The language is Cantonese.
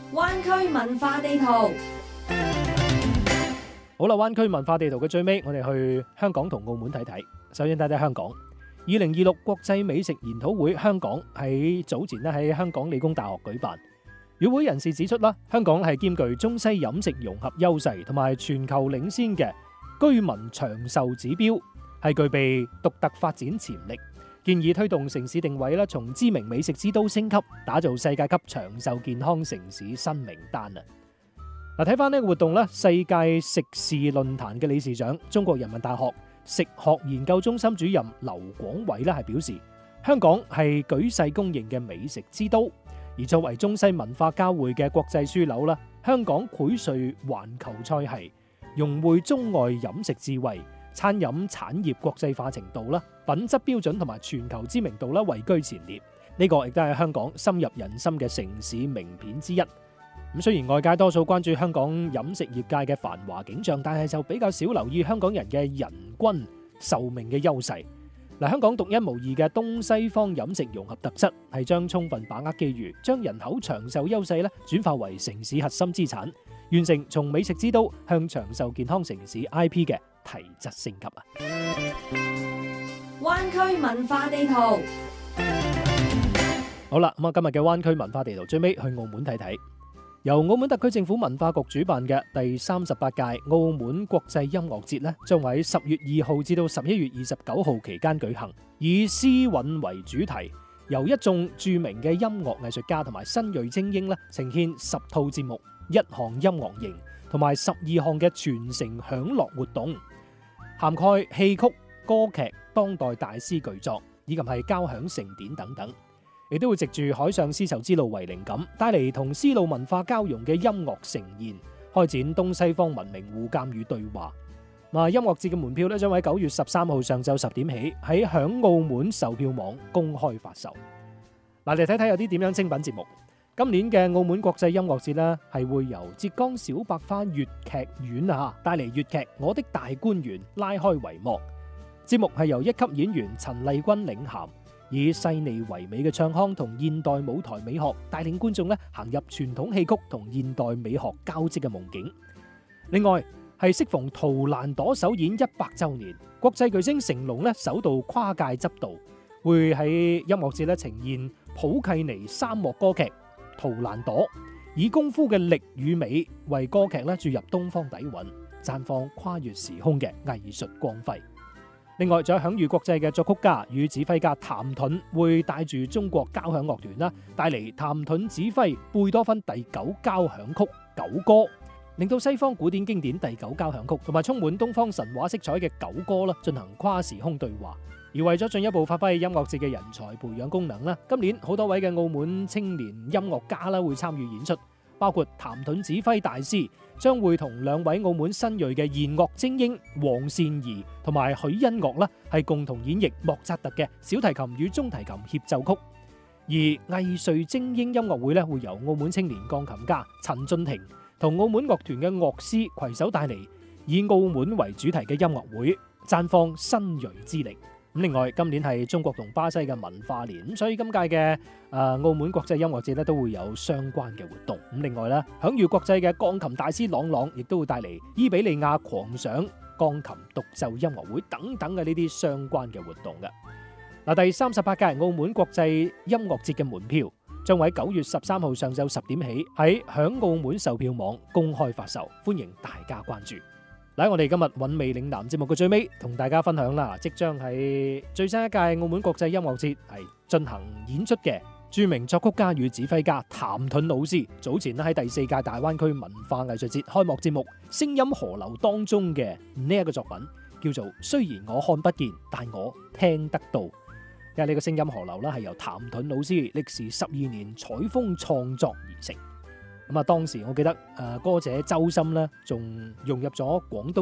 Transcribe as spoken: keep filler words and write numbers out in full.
灣區文化地圖。 好啦，灣區文化地圖嘅最尾，我哋去香港同澳門睇睇。首先睇睇香港，二零二六國際美食研討會香港喺早前咧喺香港理工大學舉辦。與會人士指出啦，香港係兼具中西飲食融合優勢同埋全球領先嘅居民長壽指標，係具備獨特發展潛力。建議推動城市定位啦，從知名美食之都升級，打造世界級長壽健康城市新名單啊！嗱，睇翻呢個活動咧，世界食事論壇嘅理事長、中國人民大學食學研究中心主任劉廣偉咧係表示，香港係舉世公認嘅美食之都，而作為中西文化交匯嘅國際樞紐啦，香港薈萃環球菜系，融匯中外飲食智慧。餐飲產業國際化程度啦、品質標準同埋全球知名度啦，位居前列。呢個亦都係香港深入人心嘅城市名片之一。咁雖然外界多數關注香港飲食業界嘅繁華景象，但係就比較少留意香港人嘅人均壽命嘅優勢。嗱，香港獨一無二嘅東西方飲食融合特質，係將充分把握機遇，將人口長壽優勢咧轉化為城市核心資產，完成從美食之都向長壽健康城市 I P 嘅提質升級啊！ 灣區文化地圖。 好啦，咁啊，今日嘅灣區文化地圖最尾去澳門睇睇，由澳門特區政府文化局主辦嘅第三十八屆澳門國際音樂節呢，將會喺十月二號至到十一月二十九號期間舉行，以詩韻為主題，由一眾著名嘅音樂藝術家同埋新銳精英呢，呈現十套節目、一項音樂營同埋十二項嘅傳承享樂活動，涵蓋戲曲、歌劇、當代大師巨作，以及係交響盛典等等，亦都會藉住海上絲綢之路為靈感，帶嚟同絲路文化交融嘅音樂盛宴，開展東西方文明互鑒與對話。嗱，音樂節嘅門票咧將喺九月十三號上晝十點起喺響澳門售票網公開發售。嗱，嚟睇睇有啲點樣精品節目。今年嘅澳門國際音樂節呢，係會由浙江小百花粵劇院啊帶嚟粵劇《我的大觀園》拉開帷幕。節目係由一級演員陳麗君領銜，以細膩唯美嘅唱腔同現代舞台美學，帶領觀眾咧行入傳統戲曲同現代美學交織嘅夢境。另外係適逢圖蘭朵首演一百週年，國際巨星成龍咧首度跨界執導，會喺音樂節咧呈現普契尼沙漠歌劇《圖蘭朵》，以功夫嘅力與美為歌劇咧注入東方底蘊，綻放跨越時空嘅藝術光輝。另外，仲有享譽國際嘅作曲家與指揮家譚盾會帶住中國交響樂團啦，帶嚟譚盾指揮貝多芬第九交響曲九歌，令到西方古典經典第九交響曲同埋充滿東方神話色彩嘅九歌啦，進行跨時空對話。而為咗進一步發揮音樂節嘅人才培養功能啦，今年好多位嘅澳門青年音樂家啦會參與演出，包括譚盾指揮大師將會同兩位澳門新銳嘅弦樂精英黃善儀同埋許欣樂啦，係共同演繹莫扎特嘅小提琴與中提琴協奏曲。而藝穗精英音樂會咧會由澳門青年鋼琴家陳俊廷同澳門樂團嘅樂師攜手帶嚟，以澳門為主題嘅音樂會，綻放新銳之力。咁另外，今年係中國同巴西嘅文化年，咁所以今屆嘅誒澳門國際音樂節咧都會有相關嘅活動。咁另外咧，享譽國際嘅鋼琴大師朗朗亦都會帶嚟伊比利亞狂想鋼琴獨奏音樂會等等嘅呢啲相關嘅活動嘅。嗱，第三十八屆澳門國際音樂節嘅門票將會喺九月十三號上晝十點起喺響澳門售票網公開發售，歡迎大家關注。喺我哋今日韻味嶺南節目嘅最尾，同大家分享啦，即將喺最新一屆澳門國際音樂節係進行演出嘅著名作曲家與指揮家譚盾老師，早前咧喺第四屆大灣區文化藝術節開幕節目《聲音河流》當中嘅呢一個作品，叫做《雖然我看不見，但我聽得到》。因為呢個《聲音河流》咧係由譚盾老師歷時十二年採風創作而成。咁啊，當時我記得誒歌者周深咧，仲融入咗廣東